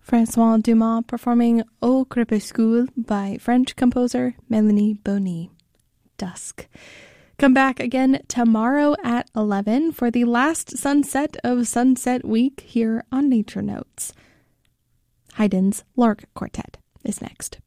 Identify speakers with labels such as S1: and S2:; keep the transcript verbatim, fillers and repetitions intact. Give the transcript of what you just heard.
S1: Francois Dumas performing Au Crépuscule by French composer Melanie Bonny. Dusk. Come back again tomorrow at eleven for the last sunset of Sunset Week here on Nature Notes. Haydn's Lark Quartet is next.